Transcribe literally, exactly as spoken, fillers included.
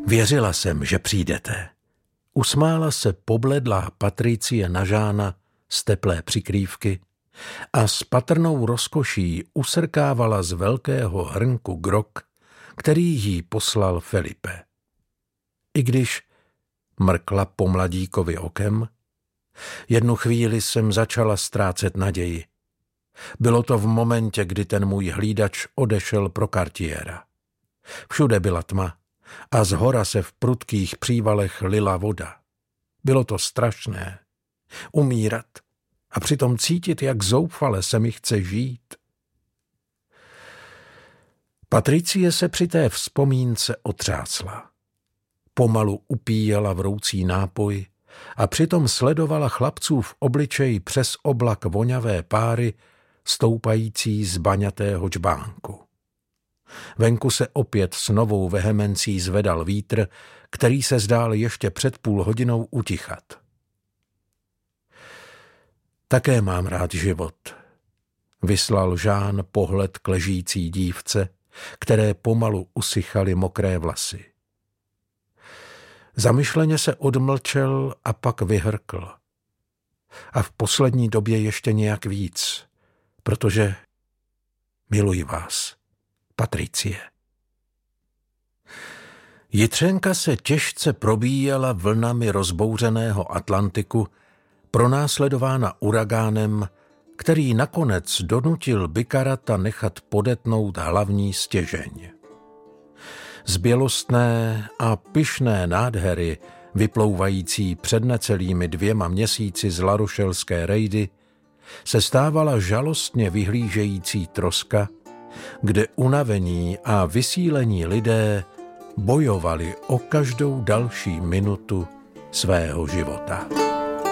Věřila jsem, že přijdete. Usmála se pobledlá Patricie na Žána z teplé přikrývky a s patrnou rozkoší usrkávala z velkého hrnku grog, který jí poslal Felipe. I když mrkla po mladíkovi okem, jednu chvíli jsem začala ztrácet naději. Bylo to v momentě, kdy ten můj hlídač odešel pro Cartiera. Všude byla tma a z hora se v prudkých přívalech lila voda. Bylo to strašné. Umírat a přitom cítit, jak zoufale se mi chce žít. Patricie se při té vzpomínce otřásla. Pomalu upíjela vroucí nápoj a přitom sledovala chlapcův obličej přes oblak voňavé páry stoupající z baňatého džbánku. Venku se opět s novou vehemencí zvedal vítr, který se zdál ještě před půl hodinou utichat. Také mám rád život, vyslal Žán pohled k ležící dívce, které pomalu usychaly mokré vlasy. Zamyšleně se odmlčel a pak vyhrkl. A v poslední době ještě nějak víc, protože miluji vás, Patricie. Jitřenka se těžce probíjela vlnami rozbouřeného Atlantiku, pronásledována uragánem, který nakonec donutil Bikarata nechat podetnout hlavní stěžeň. Z bělostné a pyšné nádhery, vyplouvající před necelými dvěma měsíci z larošelské rejdy, se stávala žalostně vyhlížející troska, kde unavení a vysílení lidé bojovali o každou další minutu svého života.